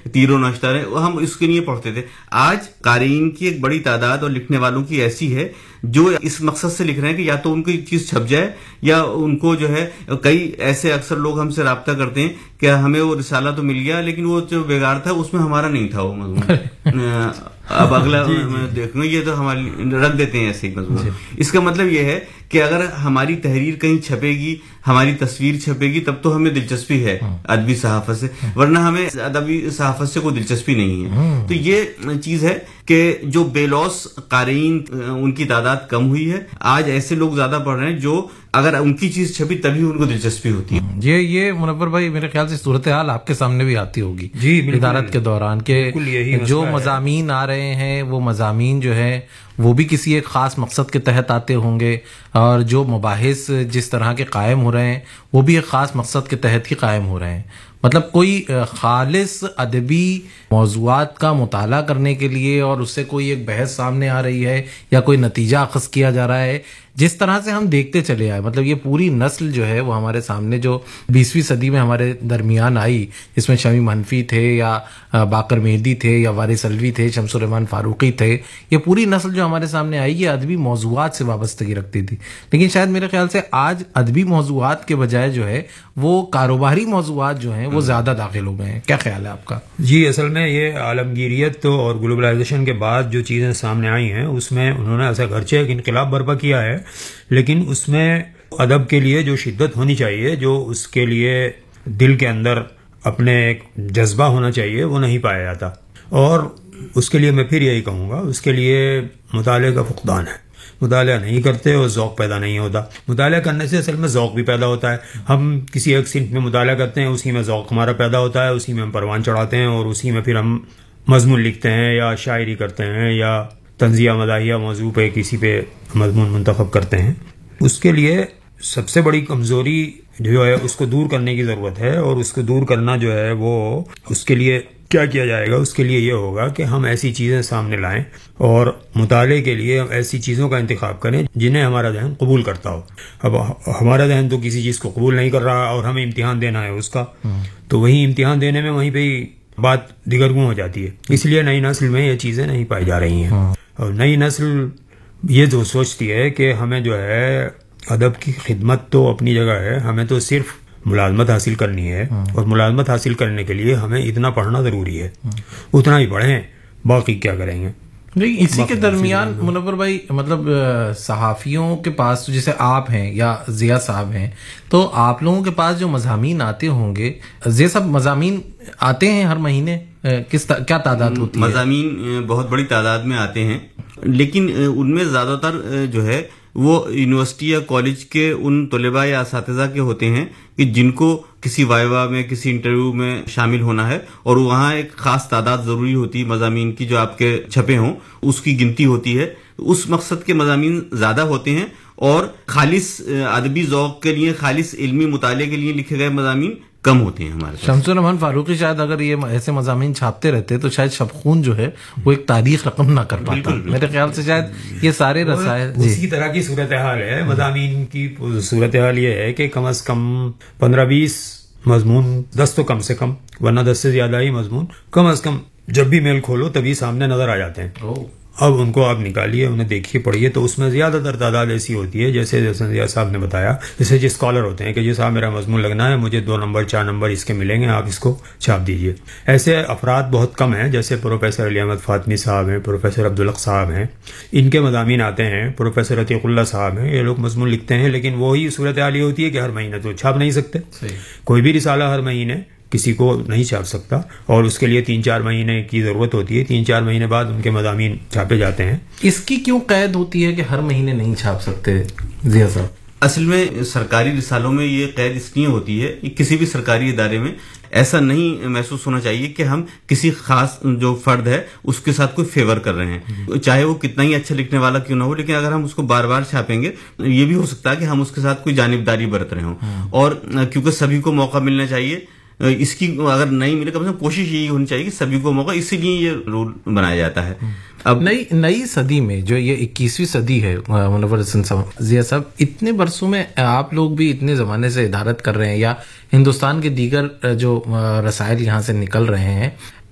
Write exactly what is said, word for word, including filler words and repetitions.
تیر و نشتر ہے، ہم اس کے لیے پڑھتے تھے. آج قارئین کی ایک بڑی تعداد اور لکھنے والوں کی ایسی ہے جو اس مقصد سے لکھ رہے ہیں کہ یا تو ان کی چیز چھپ جائے یا ان کو جو ہے کئی ایسے اکثر لوگ ہم سے رابطہ کرتے ہیں کہ ہمیں وہ رسالہ تو مل گیا لیکن وہ جو بگاڑ تھا اس میں ہمارا نہیں تھا وہ مضمون، اب اگلا میں دیکھوں یہ تو ہماری رکھ دیتے ہیں ایسے ہی مضمون. اس کا مطلب یہ ہے کہ اگر ہماری تحریر کہیں چھپے گی، ہماری تصویر چھپے گی، تب تو ہمیں دلچسپی ہے ادبی صحافت سے، ورنہ ہمیں ادبی صحافت سے کوئی دلچسپی نہیں ہے. تو یہ چیز ہے کہ جو بے لوث قارئین ان کی تعداد کم ہوئی ہے. آج ایسے لوگ زیادہ پڑھ رہے ہیں جو اگر ان کی چیز چھپی تبھی ان کو دلچسپی ہوتی ہے. یہ یہ منور بھائی میرے خیال سے صورتحال آپ کے سامنے بھی آتی ہوگی جی ادارت کے دوران کہ جو مضامین آ رہے ہیں وہ مضامین جو ہے وہ بھی کسی ایک خاص مقصد کے تحت آتے ہوں گے، اور جو مباحث جس طرح کے قائم ہو رہے ہیں وہ بھی ایک خاص مقصد کے تحت ہی قائم ہو رہے ہیں. مطلب کوئی خالص ادبی موضوعات کا مطالعہ کرنے کے لیے اور اس سے کوئی ایک بحث سامنے آ رہی ہے یا کوئی نتیجہ اخذ کیا جا رہا ہے، جس طرح سے ہم دیکھتے چلے آئے. مطلب یہ پوری نسل جو ہے وہ ہمارے سامنے جو بیسویں صدی میں ہمارے درمیان آئی، جس میں شمی منفی تھے یا باقر مہدی تھے یا وارث علوی تھے، شمس الرحمن فاروقی تھے، یہ پوری نسل جو ہمارے سامنے آئی یہ ادبی موضوعات سے وابستگی رکھتی تھی. لیکن شاید میرے خیال سے آج ادبی موضوعات کے بجائے جو ہے وہ کاروباری موضوعات جو ہیں وہ زیادہ داخل ہو گئے ہیں. کیا خیال ہے آپ کا؟ جی اصل میں یہ عالمگیریت اور گلوبلائزیشن کے بعد جو چیزیں سامنے آئی ہیں اس میں انہوں نے ایسا گرچہ ایک انقلاب برپا کیا ہے، لیکن اس میں ادب کے لیے جو شدت ہونی چاہیے، جو اس کے لیے دل کے اندر اپنے ایک جذبہ ہونا چاہیے، وہ نہیں پایا جاتا. اور اس کے لیے میں پھر یہی کہوں گا، اس کے لیے مطالعے کا فقدان ہے. مطالعہ نہیں کرتے اور ذوق پیدا نہیں ہوتا. مطالعہ کرنے سے اصل میں ذوق بھی پیدا ہوتا ہے. ہم کسی ایک صنف میں مطالعہ کرتے ہیں، اسی میں ذوق ہمارا پیدا ہوتا ہے، اسی میں ہم پروان چڑھاتے ہیں اور اسی میں پھر ہم مضمون لکھتے ہیں یا شاعری کرتے ہیں یا طنزیہ مداحیہ موضوع پہ کسی پہ مضمون منتخب کرتے ہیں. اس کے لیے سب سے بڑی کمزوری جو ہے اس کو دور کرنے کی ضرورت ہے، اور اس کو دور کرنا جو ہے وہ اس کے لیے کیا کیا جائے گا؟ اس کے لیے یہ ہوگا کہ ہم ایسی چیزیں سامنے لائیں اور مطالعے کے لیے ایسی چیزوں کا انتخاب کریں جنہیں ہمارا ذہن قبول کرتا ہو. اب ہمارا ذہن تو کسی چیز کو قبول نہیں کر رہا اور ہمیں امتحان دینا ہے اس کا، تو وہی امتحان دینے میں وہیں پہ ہی بات دیگرگوں ہو جاتی ہے. اس لیے نئی نسل میں یہ چیزیں نہیں پائی جا رہی ہیں. اور نئی نسل یہ جو سوچتی ہے کہ ہمیں جو ہے ادب کی خدمت تو اپنی جگہ ہے، ہمیں تو صرف ملازمت حاصل کرنی ہے، اور ملازمت حاصل کرنے کے لیے ہمیں اتنا پڑھنا ضروری ہے، اتنا ہی پڑھیں، باقی کیا کریں گے. نہیں، اسی کے درمیان منور بھائی مطلب صحافیوں کے پاس جیسے آپ ہیں یا ضیاء صاحب ہیں، تو آپ لوگوں کے پاس جو مضامین آتے ہوں گے، ضیاء صاحب مضامین آتے ہیں ہر مہینے کس کیا تعداد ہوتی ہے؟ مضامین بہت بڑی تعداد میں آتے ہیں، لیکن ان میں زیادہ تر جو ہے وہ یونیورسٹی یا کالج کے ان طلباء یا اساتذہ کے ہوتے ہیں کہ جن کو کسی وائوا میں کسی انٹرویو میں شامل ہونا ہے، اور وہاں ایک خاص تعداد ضروری ہوتی ہے مضامین کی جو آپ کے چھپے ہوں، اس کی گنتی ہوتی ہے. اس مقصد کے مضامین زیادہ ہوتے ہیں، اور خالص ادبی ذوق کے لیے، خالص علمی مطالعے کے لیے لکھے گئے مضامین کم ہوتے ہیں ہمارے پاس. شمس الرحمن فاروقی شاید اگر یہ ایسے مضامین چھاپتے رہتے تو شاید شبخون جو ہے وہ ایک تاریخ رقم نہ کر پاتا. میرے خیال سے شاید یہ سارے رسائل اسی طرح کی صورتحال ہے. مضامین کی صورتحال یہ ہے کہ کم از کم پندرہ بیس مضمون، دس تو کم سے کم، ورنہ دس سے زیادہ ہی مضمون کم از کم جب بھی میل کھولو تبھی سامنے نظر آ جاتے ہیں. اب ان کو آپ نکالیے، انہیں دیکھیے، پڑھیے، تو اس میں زیادہ تر تعداد ایسی ہوتی ہے جیسے جیسے ضیاء صاحب نے بتایا، جیسے جو اسکالر ہوتے ہیں کہ جی صاحب میرا مضمون لگنا ہے، مجھے دو نمبر چار نمبر اس کے ملیں گے، آپ اس کو چھاپ دیجئے. ایسے افراد بہت کم ہیں، جیسے پروفیسر علی احمد فاطمی صاحب ہیں، پروفیسر عبدالحق صاحب ہیں، ان کے مضامین آتے ہیں. پروفیسر عتیق اللہ صاحب ہیں، یہ لوگ مضمون لکھتے ہیں، لیکن وہی صورتحال یہ ہوتی ہے کہ ہر مہینے تو چھاپ نہیں سکتے. کوئی بھی رسالہ ہر مہینے کسی کو نہیں چھاپ سکتا، اور اس کے لیے تین چار مہینے کی ضرورت ہوتی ہے. تین چار مہینے بعد ان کے مضامین چھاپے جاتے ہیں. اس کی کیوں قید ہوتی ہے کہ ہر مہینے نہیں چھاپ سکتے ضیاء صاحب؟ اصل میں سرکاری رسالوں میں یہ قید اس لیے ہوتی ہے کہ کسی بھی سرکاری ادارے میں ایسا نہیں محسوس ہونا چاہیے کہ ہم کسی خاص جو فرد ہے اس کے ساتھ کوئی فیور کر رہے ہیں، چاہے وہ کتنا ہی اچھا لکھنے والا کیوں نہ ہو. لیکن اگر ہم اس کو بار بار چھاپیں گے یہ بھی ہو سکتا ہے کہ ہم اس کے ساتھ کوئی جانبداری برت رہے ہوں. اور کیونکہ سبھی کو موقع ملنا چاہیے، اس کی اگر نہیں ملے کم سے کم کوشش یہی ہونی چاہیے کہ سبھی کو موقع، اسی لیے یہ رول بنایا جاتا ہے. اب نئی نئی صدی میں جو یہ اکیسویں صدی ہے منور حسن صاحب، ضیاء صاحب اتنے برسوں میں آپ لوگ بھی اتنے زمانے سے ادارت کر رہے ہیں، یا ہندوستان کے دیگر جو رسائل یہاں سے نکل رہے ہیں،